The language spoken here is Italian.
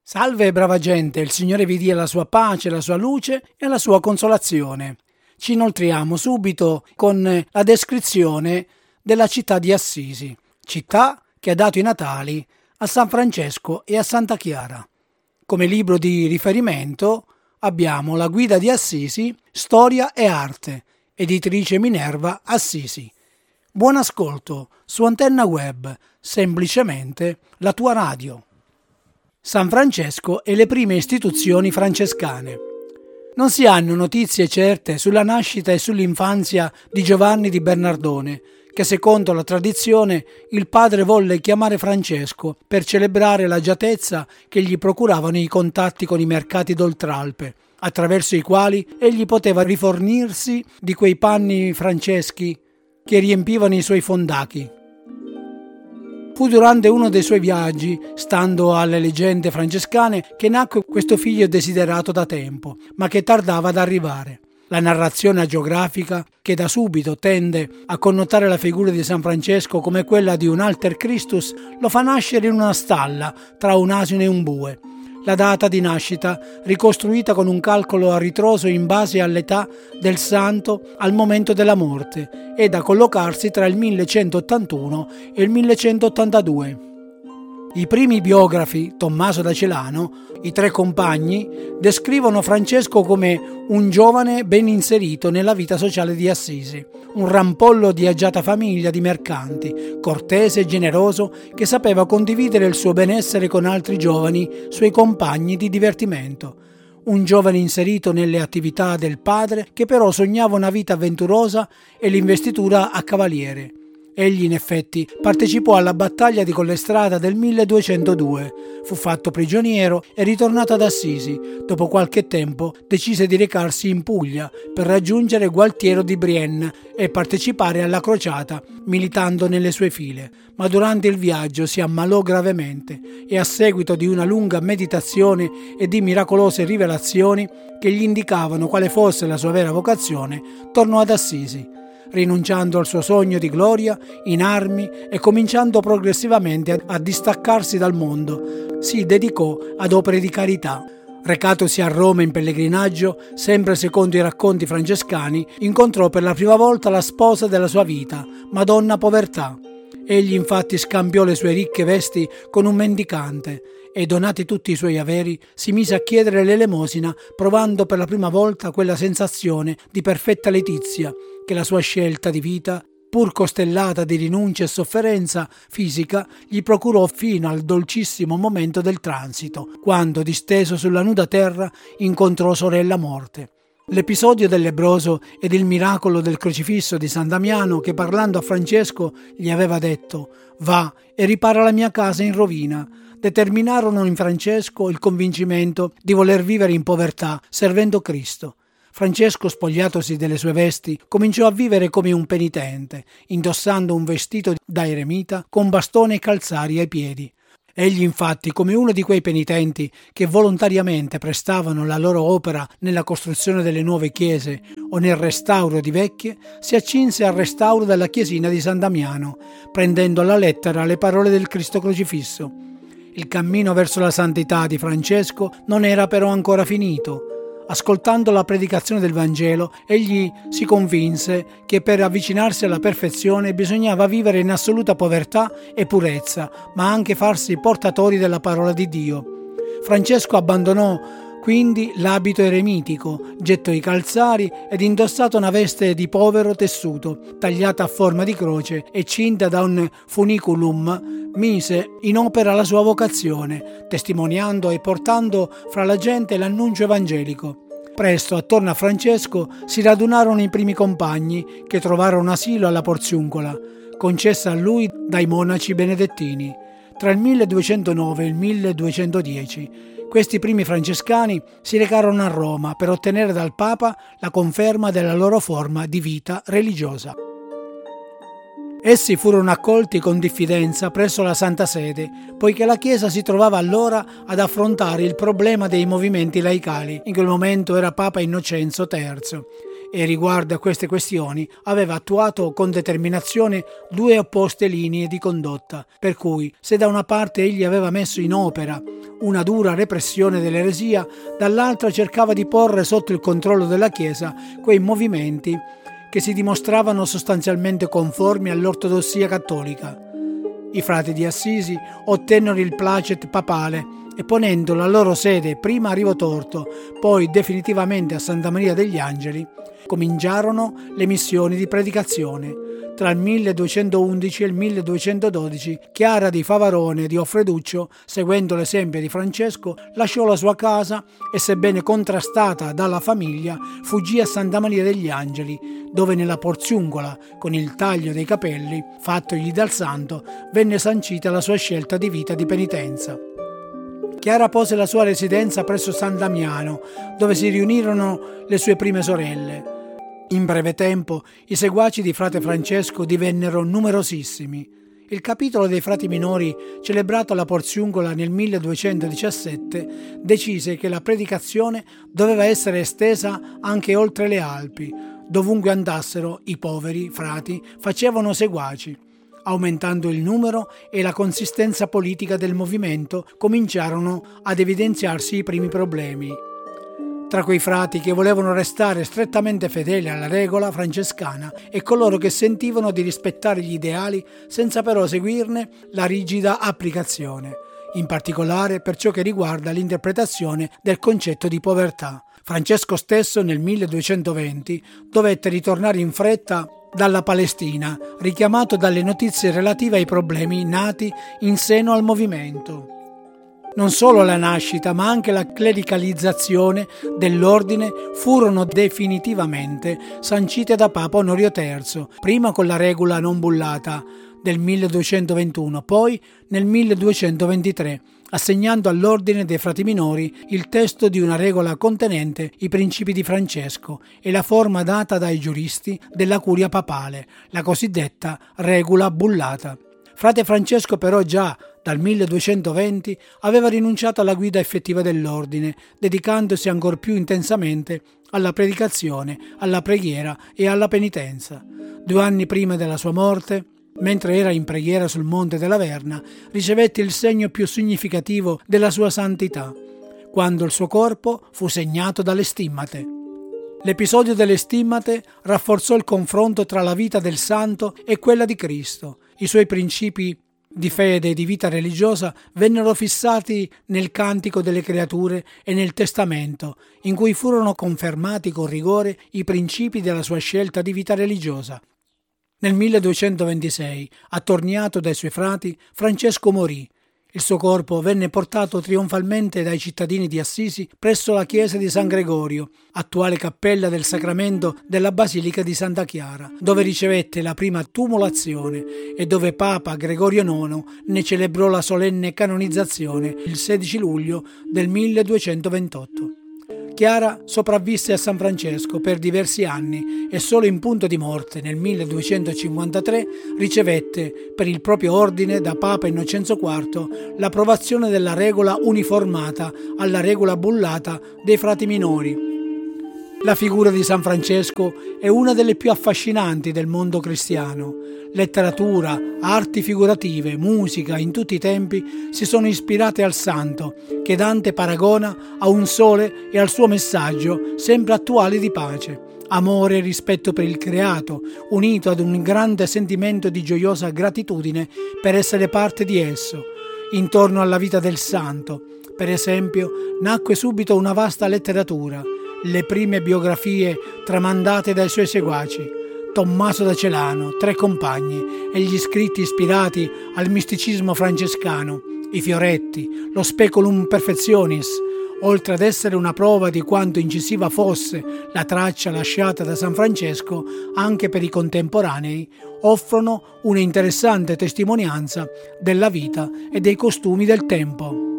Salve brava gente, il Signore vi dia la sua pace, la sua luce e la sua consolazione. Ci inoltriamo subito con la descrizione della città di Assisi, città che ha dato i natali a San Francesco e a Santa Chiara. Come libro di riferimento abbiamo la Guida di Assisi, Storia e Arte, editrice Minerva Assisi. Buon ascolto su Antenna Web, semplicemente la tua radio. San Francesco e le prime istituzioni francescane. Non si hanno notizie certe sulla nascita e sull'infanzia di Giovanni di Bernardone, che secondo la tradizione il padre volle chiamare Francesco per celebrare l'agiatezza che gli procuravano i contatti con i mercati d'Oltralpe, attraverso i quali egli poteva rifornirsi di quei panni franceschi che riempivano i suoi fondachi. Fu durante uno dei suoi viaggi, stando alle leggende francescane, che nacque questo figlio desiderato da tempo, ma che tardava ad arrivare. La narrazione agiografica, che da subito tende a connotare la figura di San Francesco come quella di un alter Christus, lo fa nascere in una stalla tra un asino e un bue. La data di nascita, ricostruita con un calcolo a ritroso in base all'età del santo al momento della morte, è da collocarsi tra il 1181 e il 1182. I primi biografi, Tommaso da Celano, i tre compagni, descrivono Francesco come un giovane ben inserito nella vita sociale di Assisi, un rampollo di agiata famiglia di mercanti, cortese e generoso, che sapeva condividere il suo benessere con altri giovani suoi compagni di divertimento. Un giovane inserito nelle attività del padre, che però sognava una vita avventurosa e l'investitura a cavaliere. Egli in effetti partecipò alla battaglia di Collestrada del 1202, fu fatto prigioniero e ritornato ad Assisi. Dopo qualche tempo decise di recarsi in Puglia per raggiungere Gualtiero di Brienne e partecipare alla crociata, militando nelle sue file. Ma durante il viaggio si ammalò gravemente e a seguito di una lunga meditazione e di miracolose rivelazioni che gli indicavano quale fosse la sua vera vocazione, tornò ad Assisi. Rinunciando al suo sogno di gloria in armi e cominciando progressivamente a distaccarsi dal mondo, si dedicò ad opere di carità. Recatosi a Roma in pellegrinaggio, sempre secondo i racconti francescani, incontrò per la prima volta la sposa della sua vita, Madonna Povertà. Egli infatti scambiò le sue ricche vesti con un mendicante e, donati tutti i suoi averi, si mise a chiedere l'elemosina, provando per la prima volta quella sensazione di perfetta letizia che la sua scelta di vita, pur costellata di rinuncia e sofferenza fisica, gli procurò fino al dolcissimo momento del transito, quando, disteso sulla nuda terra, incontrò sorella morte. L'episodio del lebbroso ed il miracolo del crocifisso di San Damiano, che parlando a Francesco gli aveva detto «Va e ripara la mia casa in rovina», determinarono in Francesco il convincimento di voler vivere in povertà servendo Cristo. Francesco, spogliatosi delle sue vesti, cominciò a vivere come un penitente, indossando un vestito da eremita con bastone e calzari ai piedi. Egli infatti, come uno di quei penitenti che volontariamente prestavano la loro opera nella costruzione delle nuove chiese o nel restauro di vecchie, si accinse al restauro della chiesina di San Damiano, prendendo alla lettera le parole del Cristo crocifisso. Il cammino verso la santità di Francesco non era però ancora finito. Ascoltando la predicazione del Vangelo, egli si convinse che per avvicinarsi alla perfezione bisognava vivere in assoluta povertà e purezza, ma anche farsi portatori della parola di Dio. Francesco abbandonò quindi l'abito eremitico, gettò i calzari ed indossato una veste di povero tessuto, tagliata a forma di croce e cinta da un funiculum, mise in opera la sua vocazione, testimoniando e portando fra la gente l'annuncio evangelico. Presto attorno a Francesco si radunarono i primi compagni che trovarono asilo alla Porziuncola, concessa a lui dai monaci benedettini. Tra il 1209 e il 1210 questi primi francescani si recarono a Roma per ottenere dal Papa la conferma della loro forma di vita religiosa. Essi furono accolti con diffidenza presso la Santa Sede, poiché la Chiesa si trovava allora ad affrontare il problema dei movimenti laicali. In quel momento era Papa Innocenzo III e riguardo a queste questioni aveva attuato con determinazione due opposte linee di condotta, per cui se da una parte egli aveva messo in opera una dura repressione dell'eresia, dall'altra cercava di porre sotto il controllo della Chiesa quei movimenti che si dimostravano sostanzialmente conformi all'ortodossia cattolica. I frati di Assisi ottennero il placet papale e, ponendo la loro sede prima a Rivotorto, poi definitivamente a Santa Maria degli Angeli, cominciarono le missioni di predicazione. Tra il 1211 e il 1212 Chiara di Favarone di Offreduccio, seguendo l'esempio di Francesco, lasciò la sua casa e, sebbene contrastata dalla famiglia, fuggì a Santa Maria degli Angeli, dove nella porziungola, con il taglio dei capelli fattogli dal santo, venne sancita la sua scelta di vita di penitenza. Chiara pose la sua residenza presso San Damiano, dove si riunirono le sue prime sorelle. In breve tempo i seguaci di frate Francesco divennero numerosissimi. Il capitolo dei frati minori, celebrato alla Porziungola nel 1217, decise che la predicazione doveva essere estesa anche oltre le Alpi. Dovunque andassero, i poveri frati facevano seguaci. Aumentando il numero e la consistenza politica del movimento, cominciarono ad evidenziarsi i primi problemi. Tra quei frati che volevano restare strettamente fedeli alla regola francescana e coloro che sentivano di rispettare gli ideali senza però seguirne la rigida applicazione, in particolare per ciò che riguarda l'interpretazione del concetto di povertà. Francesco stesso nel 1220 dovette ritornare in fretta dalla Palestina, richiamato dalle notizie relative ai problemi nati in seno al movimento. Non solo la nascita, ma anche la clericalizzazione dell'ordine furono definitivamente sancite da Papa Onorio III, prima con la regola non bullata del 1221, poi nel 1223, assegnando all'ordine dei frati minori il testo di una regola contenente i principi di Francesco e la forma data dai giuristi della curia papale, la cosiddetta regola bullata. Frate Francesco però già dal 1220 aveva rinunciato alla guida effettiva dell'ordine, dedicandosi ancor più intensamente alla predicazione, alla preghiera e alla penitenza. 2 anni prima della sua morte, mentre era in preghiera sul Monte della Verna, ricevette il segno più significativo della sua santità, quando il suo corpo fu segnato dalle stimmate. L'episodio delle stimmate rafforzò il confronto tra la vita del santo e quella di Cristo. I suoi principi di fede e di vita religiosa vennero fissati nel Cantico delle Creature e nel Testamento, in cui furono confermati con rigore i principi della sua scelta di vita religiosa. Nel 1226, attorniato dai suoi frati, Francesco morì. Il suo corpo venne portato trionfalmente dai cittadini di Assisi presso la chiesa di San Gregorio, attuale cappella del Sacramento della Basilica di Santa Chiara, dove ricevette la prima tumulazione e dove Papa Gregorio IX ne celebrò la solenne canonizzazione il 16 luglio del 1228. Chiara sopravvisse a San Francesco per diversi anni e solo in punto di morte nel 1253 ricevette per il proprio ordine da Papa Innocenzo IV l'approvazione della regola uniformata alla regola bullata dei frati minori. La figura di San Francesco è una delle più affascinanti del mondo cristiano. Letteratura, arti figurative, musica in tutti i tempi si sono ispirate al santo, che Dante paragona a un sole e al suo messaggio sempre attuali di pace, amore e rispetto per il creato, unito ad un grande sentimento di gioiosa gratitudine per essere parte di esso. Intorno alla vita del santo, per esempio, nacque subito una vasta letteratura, le prime biografie tramandate dai suoi seguaci, Tommaso da Celano, Tre compagni e gli scritti ispirati al misticismo francescano, i Fioretti, lo Speculum Perfectionis, oltre ad essere una prova di quanto incisiva fosse la traccia lasciata da San Francesco anche per i contemporanei, offrono una interessante testimonianza della vita e dei costumi del tempo.